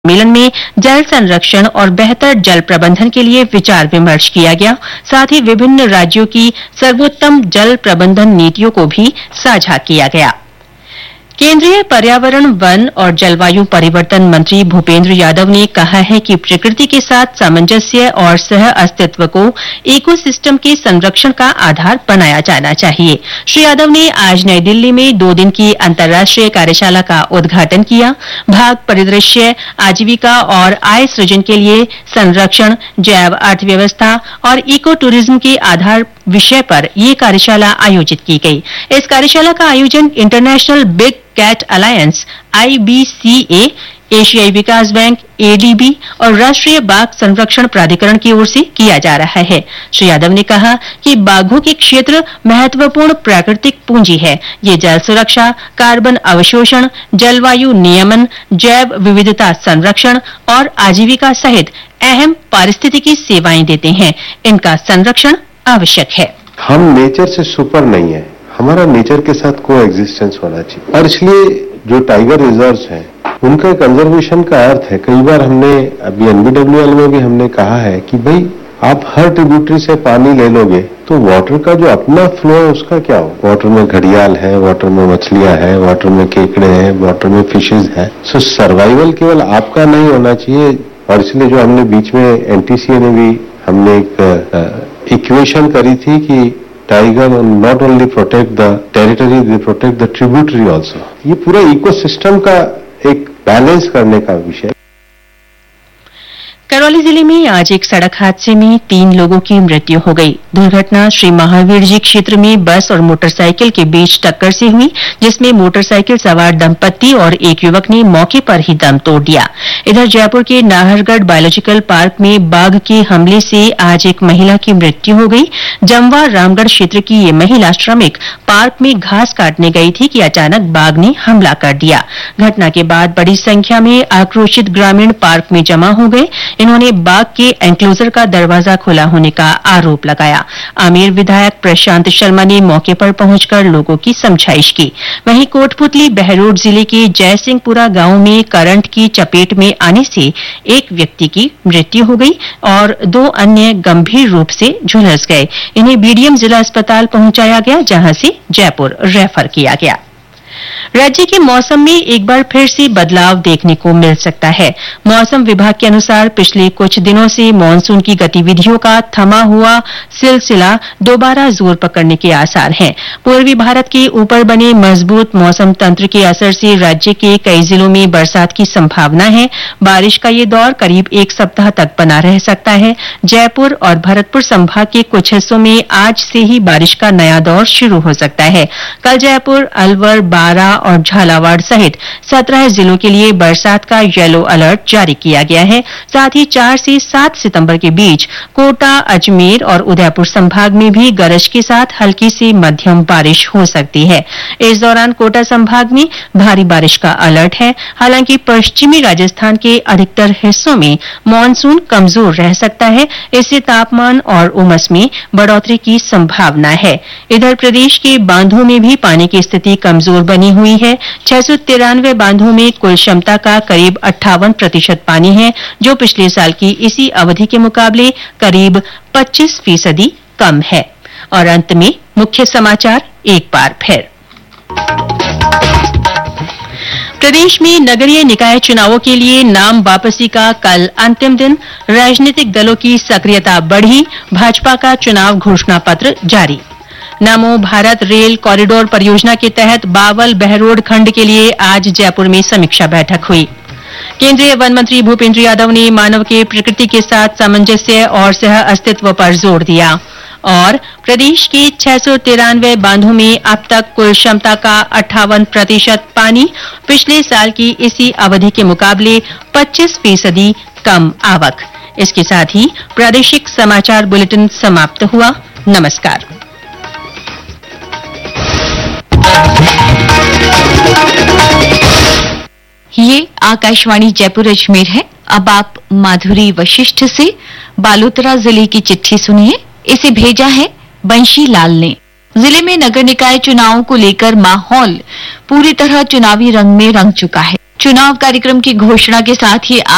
सम्मेलन में जल संरक्षण और बेहतर जल प्रबंधन के लिए विचार विमर्श किया गया। साथ ही विभिन्न राज्यों की सर्वोत्तम जल प्रबंधन नीतियों को भी साझा किया गया। केंद्रीय पर्यावरण, वन और जलवायु परिवर्तन मंत्री भूपेंद्र यादव ने कहा है कि प्रकृति के साथ सामंजस्य और सह अस्तित्व को इकोसिस्टम के संरक्षण का आधार बनाया जाना चाहिए। श्री यादव ने आज नई दिल्ली में 2 दिन की अंतर्राष्ट्रीय कार्यशाला का उद्घाटन किया। भाग परिदृश्य, आजीविका और आय सृजन के लिए संरक्षण, जैव अर्थव्यवस्था और इको टूरिज्म के आधार विषय पर यह कार्यशाला आयोजित की गई। इस कार्यशाला का आयोजन international big cat alliance IBCA, एशियाई विकास बैंक ADB और राष्ट्रीय बाघ संरक्षण प्राधिकरण की ओर से किया जा रहा है। श्री यादव ने कहा कि बाघों के क्षेत्र महत्वपूर्ण प्राकृतिक पूंजी है। ये जल सुरक्षा, कार्बन अवशोषण, जलवायु नियमन, जैव विविधता संरक्षण और आजीविका सहित अहम पारिस्थितिकी सेवाएं देते हैं। इनका संरक्षण आवश्यक है। हम नेचर से सुपर नहीं है, हमारा नेचर के साथ को एग्जिस्टेंस होना चाहिए और इसलिए जो टाइगर रिजर्व्स हैं उनका कंजर्वेशन का अर्थ है। कई बार हमने अभी NBWL में भी हमने कहा है कि भाई आप हर ट्रिब्यूटरी से पानी ले लोगे तो वाटर का जो अपना फ्लो है उसका क्या हो। वाटर में घड़ियाल है, वाटर में मछलियां हैं, वाटर में केकड़े हैं, वाटर में फिशेज हैं। सो सर्वाइवल केवल आपका नहीं होना चाहिए और इसलिए जो हमने बीच में NTCA ने भी हमने एक इक्वेशन करी थी कि tiger not only protect the territory, they protect the tributary also. ये पूरा इकोसिस्टम का एक बैलेंस करने का विषय। करौली जिले में आज एक सड़क हादसे में 3 लोगों की मृत्यु हो गई। दुर्घटना श्री महावीर जी क्षेत्र में बस और मोटरसाइकिल के बीच टक्कर से हुई, जिसमें मोटरसाइकिल सवार दंपत्ति और एक युवक ने मौके पर ही दम तोड़ दिया। इधर जयपुर के नाहरगढ़ बायोलॉजिकल पार्क में बाघ के हमले से आज एक महिला की मृत्यु हो गई। जमवा रामगढ़ क्षेत्र की ये महिला श्रमिक पार्क में घास काटने गई थी कि अचानक बाघ ने हमला कर दिया। घटना के बाद बड़ी संख्या में आक्रोशित ग्रामीण पार्क में जमा हो गए। इन्होंने बाघ के एंक्लोजर का दरवाजा खुला होने का आरोप लगाया। आमेर विधायक प्रशांत शर्मा ने मौके पर पहुंचकर लोगों की समझाइश की। वहीं कोटपुतली बहरोड जिले के जयसिंहपुरा गांव में करंट की चपेट में आने से एक व्यक्ति की मृत्यु हो गई और 2 अन्य गंभीर रूप से झुलस गए। इन्हें BDM जिला अस्पताल पहुंचाया गया, जहां से जयपुर रेफर किया गया। राज्य के मौसम में एक बार फिर से बदलाव देखने को मिल सकता है। मौसम विभाग के अनुसार पिछले कुछ दिनों से मानसून की गतिविधियों का थमा हुआ सिलसिला दोबारा जोर पकड़ने के आसार हैं। पूर्वी भारत के ऊपर बने मजबूत मौसम तंत्र के असर से राज्य के कई जिलों में बरसात की संभावना है। बारिश का ये दौर करीब 1 सप्ताह तक बना रह सकता है। जयपुर और भरतपुर संभाग के कुछ हिस्सों में आज से ही बारिश का नया दौर शुरू हो सकता है। कल जयपुर, अलवर, बारां और झालावाड़ सहित 17 जिलों के लिए बरसात का येलो अलर्ट जारी किया गया है। साथ ही 4 से 7 सितंबर के बीच कोटा, अजमेर और उदयपुर संभाग में भी गरज के साथ हल्की से मध्यम बारिश हो सकती है। इस दौरान कोटा संभाग में भारी बारिश का अलर्ट है। हालांकि पश्चिमी राजस्थान के अधिकतर हिस्सों में मानसून कमजोर रह सकता है। इससे तापमान और उमस में बढ़ोतरी की संभावना है। इधर प्रदेश के बांधों में भी पानी की स्थिति कमजोर बनी हुई है। 693 बांधों में कुल क्षमता का करीब 58% पानी है, जो पिछले साल की इसी अवधि के मुकाबले करीब 25% कम है। और अंत में मुख्य समाचार एक बार फिर। प्रदेश में नगरीय निकाय चुनावों के लिए नाम वापसी का कल अंतिम दिन। राजनीतिक दलों की सक्रियता बढ़ी। भाजपा का चुनाव घोषणा पत्र जारी। नमो भारत रेल कॉरिडोर परियोजना के तहत बावल बहरोड खंड के लिए आज जयपुर में समीक्षा बैठक हुई। केंद्रीय वन मंत्री भूपेंद्र यादव ने मानव के प्रकृति के साथ सामंजस्य और सह अस्तित्व पर जोर दिया। और प्रदेश के 693 बांधों में अब तक कुल क्षमता का 58% पानी, पिछले साल की इसी अवधि के मुकाबले 25% कम आवक। इसके साथ ही प्रादेशिक समाचार बुलेटिन समाप्त हुआ। नमस्कार। ये आकाशवाणी जयपुर अजमेर है। अब आप माधुरी वशिष्ठ से बालोतरा जिले की चिट्ठी सुनिए। इसे भेजा है बंशी लाल ने। जिले में नगर निकाय चुनावों को लेकर माहौल पूरी तरह चुनावी रंग में रंग चुका है। चुनाव कार्यक्रम की घोषणा के साथ ही